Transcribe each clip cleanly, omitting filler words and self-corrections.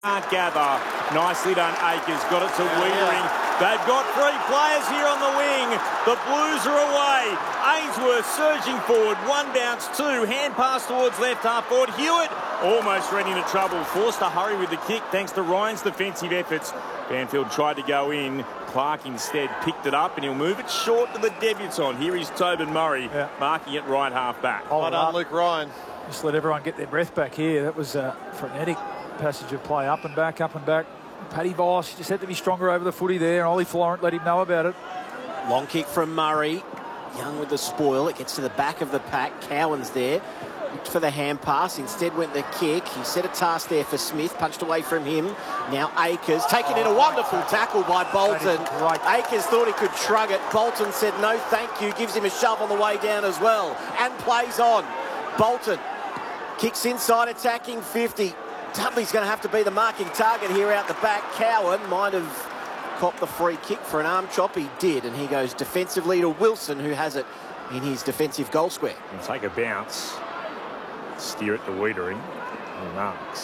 Can't gather. Nicely done, Akers. Got it to Wiedering. They've got three players here on the wing. The Blues are away. Ainsworth surging forward. One bounce, two. Hand pass towards left half forward. Hewitt almost ran into trouble. Forced to hurry with the kick thanks to Ryan's defensive efforts. Banfield tried to go in. Clark instead picked it up and he'll move it short to the debutant. Here is Tobin Murray marking it right half back. Well done, Luke Ryan. Just let everyone get their breath back here. That was a frenetic passage of play, up and back, up and back. Paddy Voss just had to be stronger over the footy there, and Ollie Florent let him know about it. Long kick from Murray. Young with the spoil. It gets to the back of the pack. Cowan's there. Looked for the hand pass. Instead went the kick. He set a task there for Smith. Punched away from him. Now Akers taken in a wonderful tackle by Bolton. Akers thought he could shrug it. Bolton said no thank you. Gives him a shove on the way down as well. And plays on. Bolton kicks inside, attacking 50. Dudley's going to have to be the marking target here out the back. Cowan might have copped the free kick for an arm chop. He did, and he goes defensively to Wilson, who has it in his defensive goal square. And take a bounce. Steer it to Wiedering. And marks.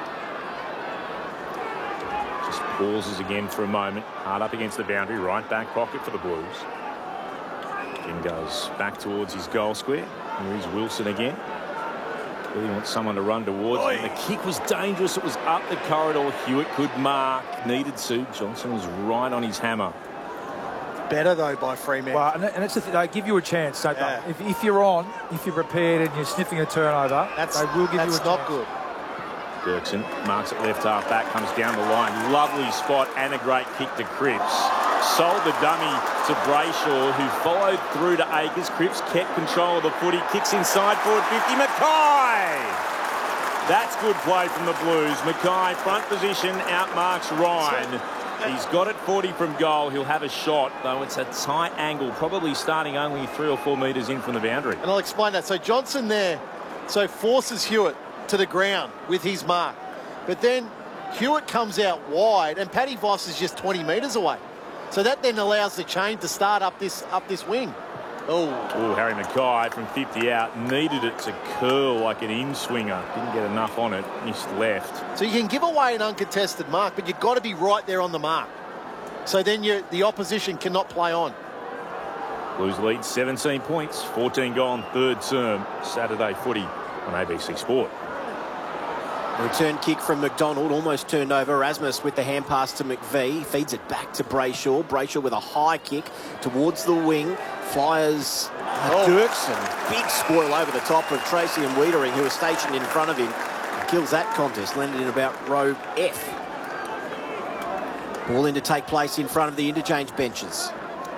Just pauses again for a moment. Hard up against the boundary. Right back pocket for the Blues. Then goes back towards his goal square. Here is Wilson again. Really wants someone to run towards him. The kick was dangerous. It was up the corridor. Hewitt could mark. Needed to. Johnson was right on his hammer. Better, though, by Fremantle. Well, and it's the thing, they give you a chance, don't they? If you're on, if you're prepared and you're sniffing a turnover, they will give you a chance. That's not good. Dirksen marks it left half back, comes down the line. Lovely spot and a great kick to Cripps. Sold the dummy to Brayshaw, who followed through to Akers. Cripps kept control of the footy, kicks inside forward 50. Mackay! That's good play from the Blues. Mackay, front position, outmarks Ryan. He's got it 40 from goal. He'll have a shot, though it's a tight angle, probably starting only 3 or 4 metres in from the boundary. And I'll explain that. So Johnson there, forces Hewitt to the ground with his mark. But then Hewitt comes out wide and Paddy Voss is just 20 metres away. So that then allows the chain to start up this wing. Oh, Harry Mackay from 50 out needed it to curl like an in-swinger. Didn't get enough on it. Missed left. So you can give away an uncontested mark, but you've got to be right there on the mark. So then the opposition cannot play on. Blues lead 17 points, 14 gone, third term. Saturday footy on ABC Sport. Return kick from McDonald, almost turned over. Erasmus with the hand pass to McVee. Feeds it back to Brayshaw. Brayshaw with a high kick towards the wing. Fires Dirksen. Big spoil over the top of Tracy and Wiedering, who are stationed in front of him. Kills that contest. Landed in about row F. Ball in to take place in front of the interchange benches.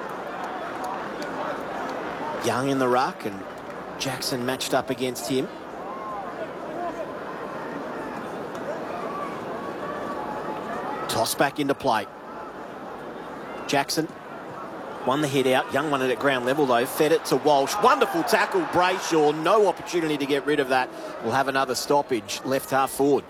Young in the ruck and Jackson matched up against him. Toss back into play. Jackson won the head out. Young won it at ground level, though. Fed it to Walsh. Wonderful tackle, Brayshaw. No opportunity to get rid of that. We'll have another stoppage, left half forward.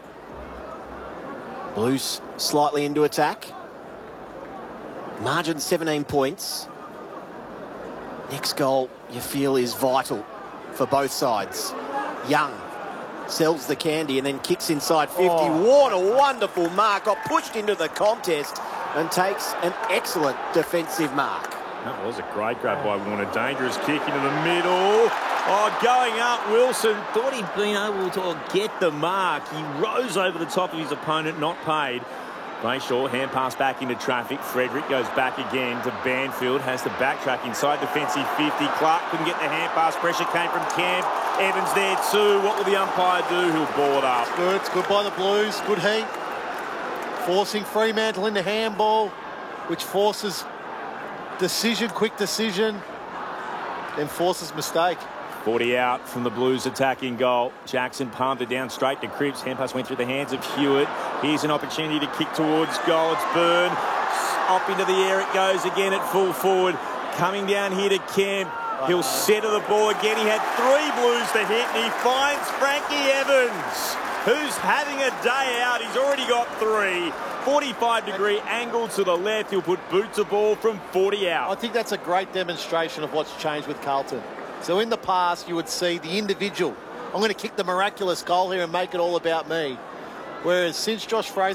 Blues slightly into attack. Margin 17 points. Next goal, you feel, is vital for both sides. Young sells the candy and then kicks inside 50. What a wonderful mark. Got pushed into the contest and takes an excellent defensive mark. That was a great grab by Warner. Dangerous kick into the middle. Going up, Wilson thought he'd been able to get the mark. He rose over the top of his opponent, not paid. Brayshaw, hand pass back into traffic. Frederick goes back again to Banfield. Has to backtrack inside defensive 50. Clark couldn't get the hand pass. Pressure came from Camp. Evans there too. What will the umpire do? He'll ball it up. Good. It's good by the Blues. Good heat. Forcing Fremantle into handball, which forces decision, quick decision, then forces mistake. 40 out from the Blues attacking goal. Jackson palmed it down straight to Cripps. Hand pass went through the hands of Hewitt. Here's an opportunity to kick towards goal. It's Byrne. Up into the air it goes again at full forward. Coming down here to Kemp. He'll settle the ball again. He had 3 Blues to hit and he finds Frankie Evans, who's having a day out. He's already got 3. 45-degree angle to the left. He'll put boot to ball from 40 out. I think that's a great demonstration of what's changed with Carlton. So in the past, you would see the individual. I'm going to kick the miraculous goal here and make it all about me. Whereas since Josh Fraser